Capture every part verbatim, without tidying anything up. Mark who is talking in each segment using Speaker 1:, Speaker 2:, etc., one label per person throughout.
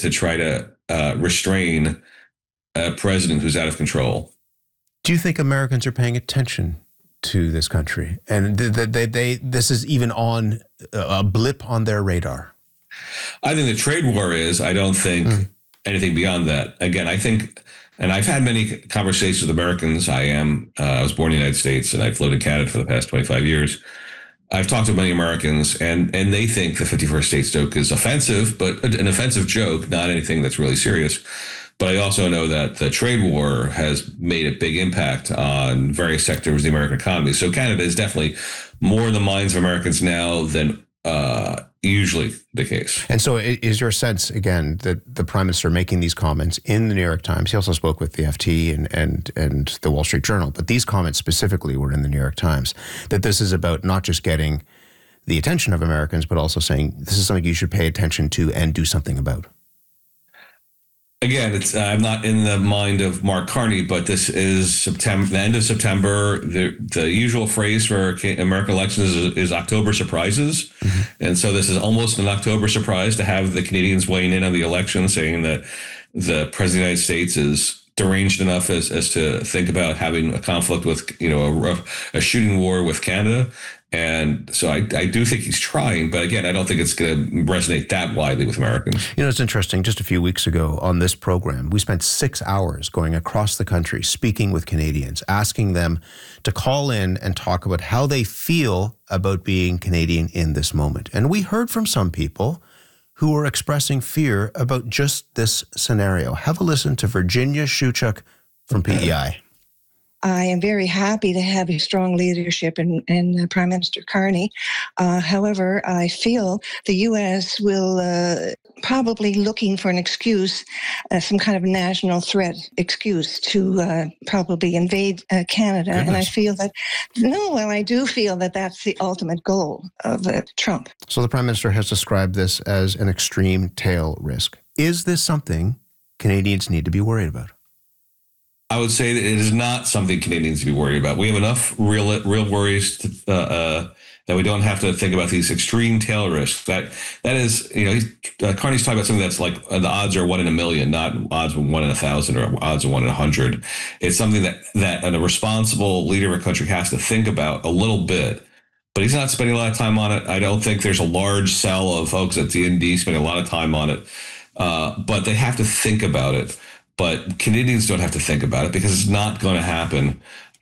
Speaker 1: to try to uh, restrain a president who's out of control.
Speaker 2: Do you think Americans are paying attention to this country, and they, they, they, this is even on a blip on their radar?
Speaker 1: I think the trade war is. I don't think mm. anything beyond that. Again, I think, and I've had many conversations with Americans. I am, uh, I was born in the United States, and I've lived in Canada for the past twenty-five years. I've talked to many Americans, and, and they think the fifty-first state joke is offensive, but an offensive joke, not anything that's really serious. But I also know that the trade war has made a big impact on various sectors of the American economy. So Canada is definitely more in the minds of Americans now than uh, usually the case.
Speaker 2: And so is your sense, again, that the Prime Minister making these comments in the New York Times, he also spoke with the F T and, and, and the Wall Street Journal, but these comments specifically were in the New York Times, that this is about not just getting the attention of Americans, but also saying this is something you should pay attention to and do something about?
Speaker 1: Again, it's, uh, I'm not in the mind of Mark Carney, but this is September, the end of September. The, the usual phrase for American elections is, is October surprises. Mm-hmm. And so this is almost an October surprise to have the Canadians weighing in on the election, saying that the President of the United States is deranged enough as, as to think about having a conflict with, you know, a, a shooting war with Canada. And so I, I do think he's trying, but again, I don't think it's going to resonate that widely with Americans.
Speaker 2: You know, it's interesting. Just a few weeks ago on this program, we spent six hours going across the country, speaking with Canadians, asking them to call in and talk about how they feel about being Canadian in this moment. And we heard from some people who were expressing fear about just this scenario. Have a listen to Virginia Shewchuk from P E I.
Speaker 3: I am very happy to have a strong leadership in, in uh, Prime Minister Carney. Uh, however, I feel the U S will uh, probably looking for an excuse, uh, some kind of national threat excuse to uh, probably invade uh, Canada. Goodness. And I feel that, no, well, I do feel that that's the ultimate goal of uh, Trump.
Speaker 2: So the Prime Minister has described this as an extreme tail risk. Is this something Canadians need to be worried about?
Speaker 1: I would say that it is not something Canadians to be worried about. We have enough real real worries to, uh, uh, that we don't have to think about these extreme tail risks. That that is, you know, he's, uh, Carney's talking about something that's like uh, the odds are one in a million, not odds of one in a thousand or odds of one in a hundred. It's something that that a responsible leader of a country has to think about a little bit. But he's not spending a lot of time on it. I don't think there's a large cell of folks at D N D spending a lot of time on it. Uh, but they have to think about it. But Canadians don't have to think about it because it's not going to happen.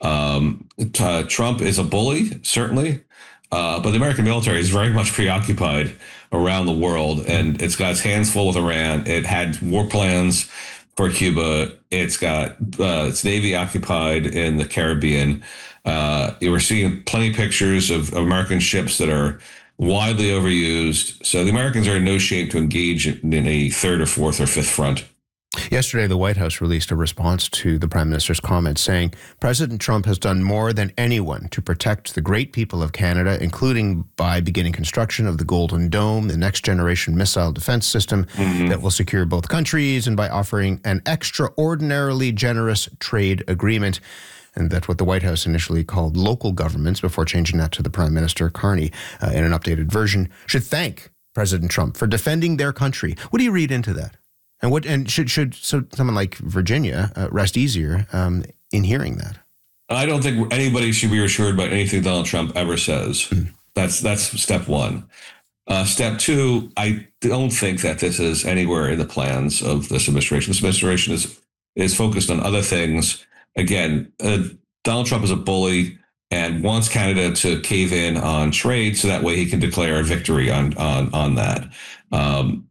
Speaker 1: Um, uh, Trump is a bully, certainly, uh, but the American military is very much preoccupied around the world, and it's got its hands full with Iran. It had war plans for Cuba. It's got uh, its Navy occupied in the Caribbean. Uh, we're seeing plenty of pictures of American ships that are widely overused. So the Americans are in no shape to engage in a third or fourth or fifth front.
Speaker 2: Yesterday, the White House released a response to the Prime Minister's comments saying, President Trump has done more than anyone to protect the great people of Canada, including by beginning construction of the Golden Dome, the next generation missile defense system mm-hmm. that will secure both countries, and by offering an extraordinarily generous trade agreement. And that's what the White House initially called local governments before changing that to the Prime Minister, Carney, uh, in an updated version, should thank President Trump for defending their country. What do you read into that? And what and should should so someone like Virginia uh, rest easier um, in hearing that?
Speaker 1: I don't think anybody should be reassured by anything Donald Trump ever says. Mm. That's that's step one. Uh, step two, I don't think that this is anywhere in the plans of this administration. This administration is is focused on other things. Again, uh, Donald Trump is a bully and wants Canada to cave in on trade so that way he can declare a victory on on on that. Um,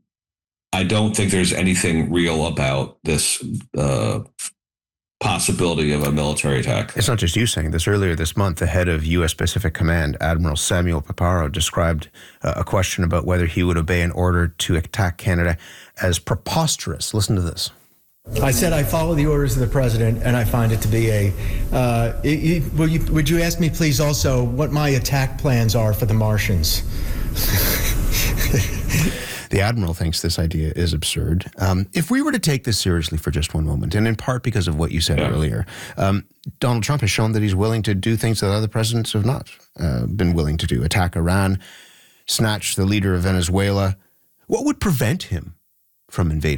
Speaker 1: I don't think there's anything real about this uh, possibility of a military attack.
Speaker 2: It's not just you saying this. Earlier this month, the head of U S Pacific Command, Admiral Samuel Paparo, described uh, a question about whether he would obey an order to attack Canada as preposterous. Listen to this.
Speaker 4: I said I follow the orders of the president, and I find it to be a. Uh, it, it, will you, would you ask me, please, also what my attack plans are for the Martians?
Speaker 2: The Admiral thinks this idea is absurd. Um, if we were to take this seriously for just one moment, and in part because of what you said yeah. earlier, um, Donald Trump has shown that he's willing to do things that other presidents have not uh, been willing to do, attack Iran, snatch the leader of Venezuela. What would prevent him from invading